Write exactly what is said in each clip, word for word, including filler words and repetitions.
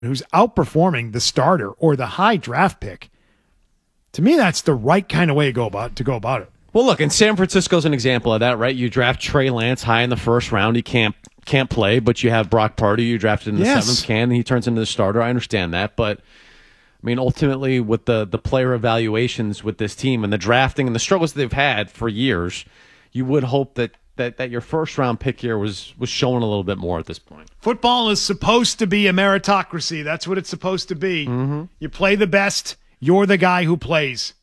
who's outperforming the starter or the high draft pick, to me, that's the right kind of way to go about to go about it. Well, look, and San Francisco's an example of that, right? You draft Trey Lance high in the first round. He can't can't play, but you have Brock Purdy. You drafted in the Yes. seventh can, and he turns into the starter. I understand that, but I mean, ultimately, with the the player evaluations with this team and the drafting and the struggles they've had for years, you would hope that that, that your first round pick here was was showing a little bit more at this point. Football is supposed to be a meritocracy. That's what it's supposed to be. Mm-hmm. You play the best. You're the guy who plays.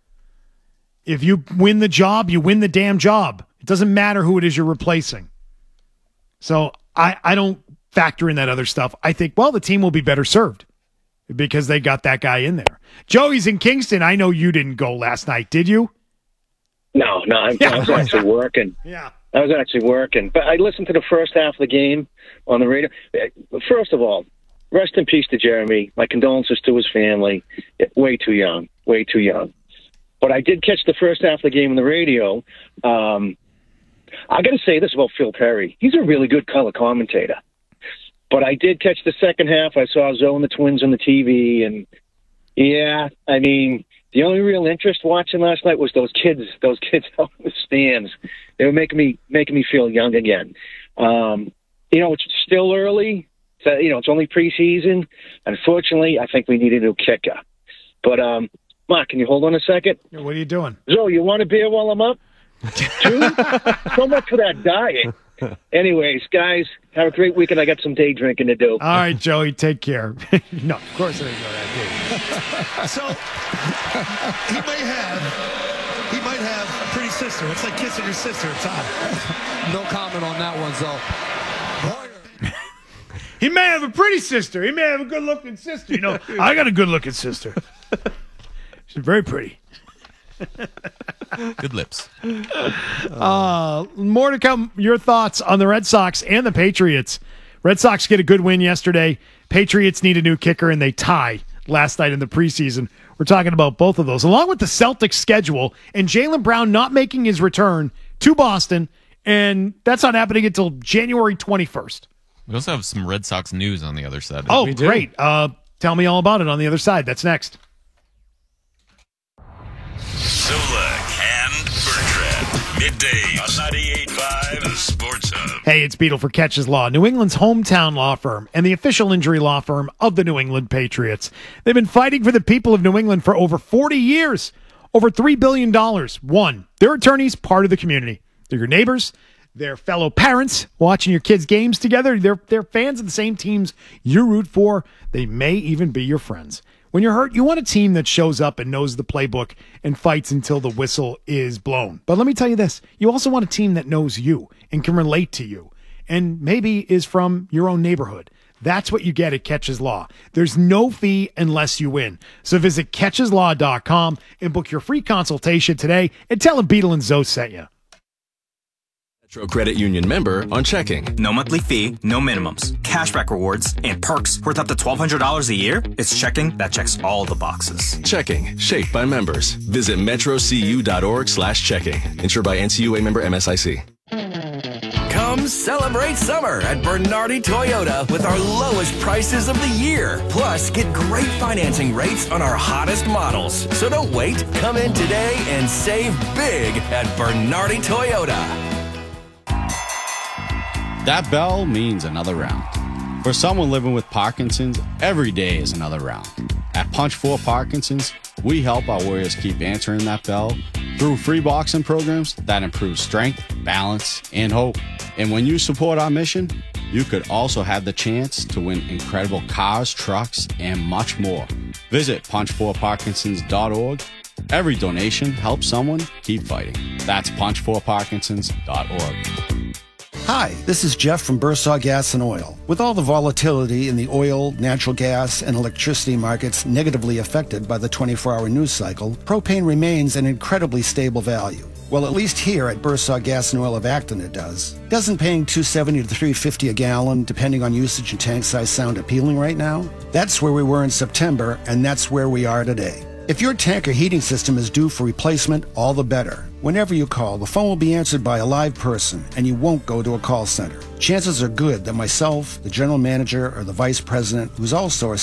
If you win the job, you win the damn job. It doesn't matter who it is you're replacing. So I, I don't factor in that other stuff. I think, well, the team will be better served because they got that guy in there. Joey's in Kingston. I know you didn't go last night, did you? No, no, I, Yeah. I was actually working. Yeah. I was actually working. But I listened to the first half of the game on the radio. First of all, rest in peace to Jeremy. My condolences to his family. Way too young. Way too young. But I did catch the first half of the game on the radio. Um, I got to say this about Phil Perry. He's a really good color commentator. But I did catch the second half. I saw Zoe and the Twins on the T V. And, yeah, I mean, the only real interest watching last night was those kids, those kids out in the stands. They were making me making me feel young again. Um, you know, it's still early. So, you know, it's only preseason. Unfortunately, I think we need a new kicker. But, um, Mark, can you hold on a second? What are you doing? Zoe, you want a beer while I'm up? Two? So much for that diet. Anyways, guys, have a great weekend. I got some day drinking to do. All right, Joey, take care. No, of course I didn't go that So he may have, he might have a pretty sister. It's like kissing your sister. It's odd. No comment on that one, Zoe. He may have a pretty sister. He may have a good-looking sister. You know, I got a good-looking sister. She's very pretty. Good lips. Uh, more to come. Your thoughts on the Red Sox and the Patriots. Red Sox get a good win yesterday. Patriots need a new kicker, and they tie last night in the preseason. We're talking about both of those, along with the Celtics schedule and Jaylen Brown not making his return to Boston, and that's not happening until January twenty-first. We also have some Red Sox news on the other side. Oh, great. Uh, tell me all about it on the other side. That's next. Solak and Bertrand. Middays on ninety-eight point five The Sports Hub. Hey, it's Beetle for Catches Law, New England's hometown law firm and the official injury law firm of the New England Patriots. They've been fighting for the people of New England for over forty years. Over three billion dollars. One, their attorneys, part of the community. They're your neighbors. They're fellow parents watching your kids' games together. They're, they're fans of the same teams you root for. They may even be your friends. When you're hurt, you want a team that shows up and knows the playbook and fights until the whistle is blown. But let me tell you this. You also want a team that knows you and can relate to you and maybe is from your own neighborhood. That's what you get at Catches Law. There's no fee unless you win. So visit catches law dot com and book your free consultation today and tell them Beetle and Zoe sent you. Metro Credit Union member on checking. No monthly fee, no minimums, cashback rewards, and perks worth up to twelve hundred dollars a year. It's checking that checks all the boxes. Checking, shaped by members. Visit metrocu.org slash checking. Insured by N C U A member M S I C. Come celebrate summer at Bernardi Toyota with our lowest prices of the year. Plus, get great financing rates on our hottest models. So don't wait. Come in today and save big at Bernardi Toyota. That bell means another round. For someone living with Parkinson's, every day is another round. At Punch four Parkinson's, we help our warriors keep answering that bell through free boxing programs that improve strength, balance, and hope. And when you support our mission, you could also have the chance to win incredible cars, trucks, and much more. Visit punch four parkinsons dot org. Every donation helps someone keep fighting. That's punch four parkinsons dot org. Hi, this is Jeff from Bursaw Gas and Oil. With all the volatility in the oil, natural gas, and electricity markets negatively affected by the twenty-four hour news cycle, propane remains an incredibly stable value. Well, at least here at Bursaw Gas and Oil of Acton it does. Doesn't paying two seventy to three fifty a gallon, depending on usage and tank size, sound appealing right now? That's where we were in September, and that's where we are today. If your tank or heating system is due for replacement, all the better. Whenever you call, the phone will be answered by a live person, and you won't go to a call center. Chances are good that myself, the general manager, or the vice president, who's also a